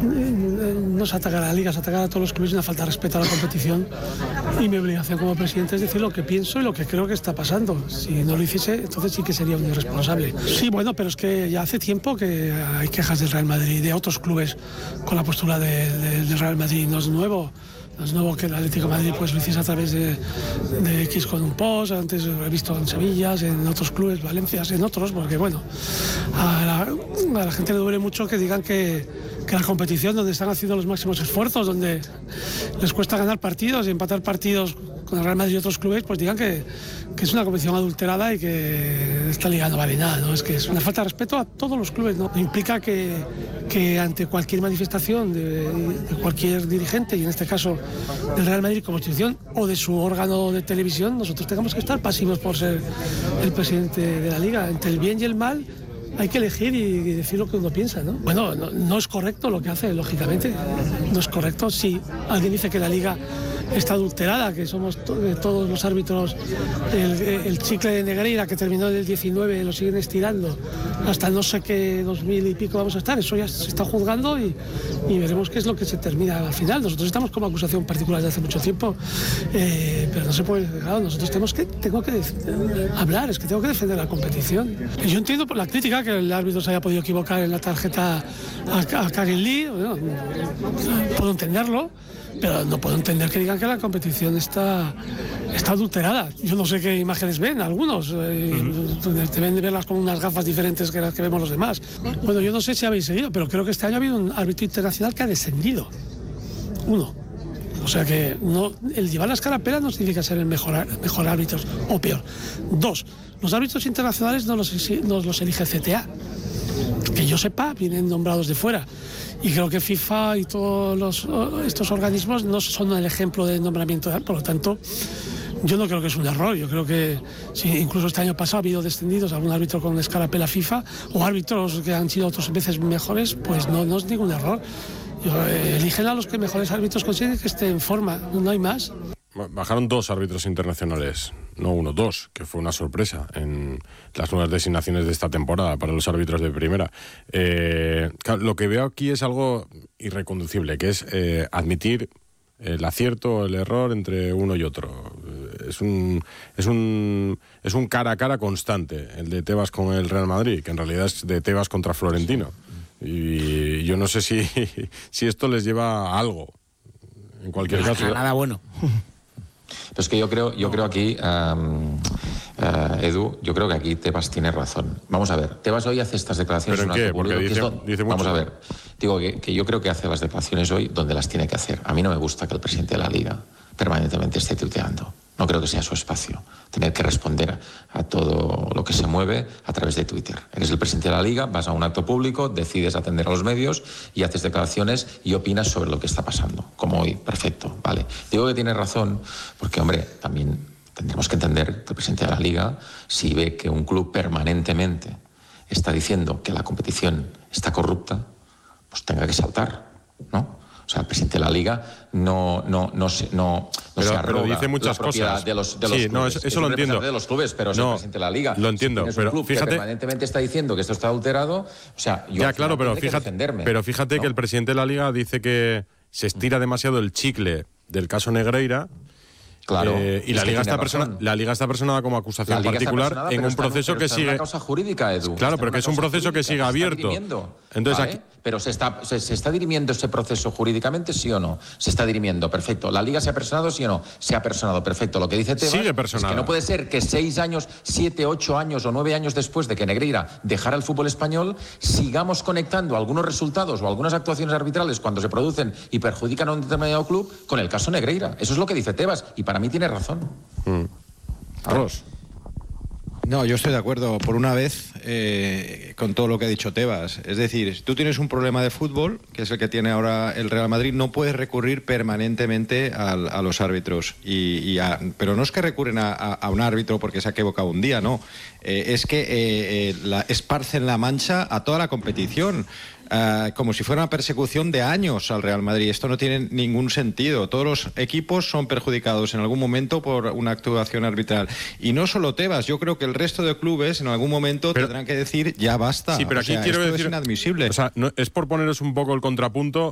no se ataca a la Liga, se ataca a todos los clubes y una falta de respeto a la competición. Y mi obligación como presidente es decir lo que pienso y lo que creo que está pasando. Si no lo hiciese, entonces sí que sería un irresponsable. Sí, bueno, pero es que ya hace tiempo que hay quejas del Real Madrid y de otros clubes con la postura del Real Madrid. No es nuevo. No es nuevo que el Atlético de Madrid pues lo hiciese a través de X con un post. Antes lo he visto en Sevilla, en otros clubes, Valencia, en otros, porque bueno, a la gente le duele mucho que digan que la competición donde están haciendo los máximos esfuerzos, donde les cuesta ganar partidos y empatar partidos con el Real Madrid y otros clubes, pues digan que es una competición adulterada y que esta liga no vale nada, ¿no? Es que es una falta de respeto a todos los clubes, ¿no? Implica que ante cualquier manifestación de cualquier dirigente, y en este caso del Real Madrid como institución o de su órgano de televisión, nosotros tengamos que estar pasivos por ser el presidente de la liga. Entre el bien y el mal hay que elegir y decir lo que uno piensa, ¿no? Bueno, no es correcto lo que hace, lógicamente. No es correcto. Si alguien dice que la liga está adulterada, que somos todos los árbitros, el chicle de Negreira que terminó en el 19 lo siguen estirando hasta no sé qué 2000 y pico vamos a estar, eso ya se está juzgando y veremos qué es lo que se termina al final. Nosotros estamos como acusación particular desde hace mucho tiempo, pero no se puede, claro, nosotros tengo que hablar, es que tengo que defender la competición. Yo entiendo por la crítica que el árbitro se haya podido equivocar en la tarjeta a Karen Lee, bueno, puedo entenderlo, pero no puedo entender que digan que la competición está adulterada. Yo no sé qué imágenes ven algunos, deben de verlas con unas gafas diferentes que las que vemos los demás. Bueno, yo no sé si habéis seguido, pero creo que este año ha habido un árbitro internacional que ha descendido. Uno. O sea que el llevar la escarapela no significa ser el mejor árbitro o peor. Dos, los árbitros internacionales no los elige CTA. Que yo sepa, vienen nombrados de fuera. Y creo que FIFA y todos estos organismos no son el ejemplo de nombramiento, por lo tanto, yo no creo que es un error. Yo creo que incluso este año pasado ha habido descendidos algún árbitro con escarapela FIFA o árbitros que han sido otras veces mejores, pues no es ningún error. Eligen a los que mejores árbitros consiguen que estén en forma, no hay más. Bajaron 2 árbitros internacionales, no 1, 2, que fue una sorpresa en las nuevas designaciones de esta temporada para los árbitros de primera. Lo que veo aquí es algo irreconducible, que es admitir el acierto o el error entre uno y otro. Es un cara a cara constante, el de Tebas con el Real Madrid, que en realidad es de Tebas contra Florentino. Y yo no sé si esto les lleva a algo. En cualquier caso. Nada bueno. Pero es que yo creo aquí, Edu, yo creo que aquí Tebas tiene razón. Vamos a ver, Tebas hoy hace estas declaraciones... ¿Pero en qué? Porque dice mucho. Vamos a ver, digo que yo creo que hace las declaraciones hoy donde las tiene que hacer. A mí no me gusta que el presidente de la Liga permanentemente esté tuiteando. No creo que sea su espacio tener que responder a todo lo que se mueve a través de Twitter. Eres el presidente de la Liga, vas a un acto público, decides atender a los medios y haces declaraciones y opinas sobre lo que está pasando, como hoy. Perfecto, vale. Digo que tiene razón porque, hombre, también tendremos que entender que el presidente de la Liga, si ve que un club permanentemente está diciendo que la competición está corrupta, pues tenga que saltar, ¿no? O sea, el presidente de la Liga no se arroga, pero dice muchas la propiedad cosas de los sí, clubes. No, eso lo entiendo. De los clubes, pero es el presidente de la Liga. Lo entiendo, si pero un club fíjate que permanentemente está diciendo que esto está adulterado, o sea, yo ya claro, pero fíjate, ¿no? Que el presidente de la Liga dice que se estira demasiado el chicle del caso Negreira. Claro, y la Liga está personada como acusación particular en un proceso que sigue. Es una causa jurídica, Edu. Claro, pero que es un proceso que sigue abierto. Entonces, ¿vale? Pero se está dirimiendo ese proceso jurídicamente, ¿sí o no? Se está dirimiendo, perfecto. ¿La Liga se ha personado, sí o no? Se ha personado, perfecto. Lo que dice Tebas sigue personada. Es que no puede ser que 6 años, 7, 8 años o 9 años después de que Negreira dejara el fútbol español, sigamos conectando algunos resultados o algunas actuaciones arbitrales cuando se producen y perjudican a un determinado club con el caso Negreira. Eso es lo que dice Tebas y para mí tiene razón. Carlos. No, yo estoy de acuerdo por una vez con todo lo que ha dicho Tebas. Es decir, si tú tienes un problema de fútbol, que es el que tiene ahora el Real Madrid, no puedes recurrir permanentemente a los árbitros. Pero no es que recurren a un árbitro porque se ha equivocado un día, no. Es que esparcen la mancha a toda la competición. Como si fuera una persecución de años al Real Madrid. Esto no tiene ningún sentido. Todos los equipos son perjudicados en algún momento por una actuación arbitral. Y no solo Tebas, yo creo que el resto de clubes en algún momento tendrán que decir ya basta. Sí, pero aquí quiero esto decir, es inadmisible. O sea, no, es por poneros un poco el contrapunto.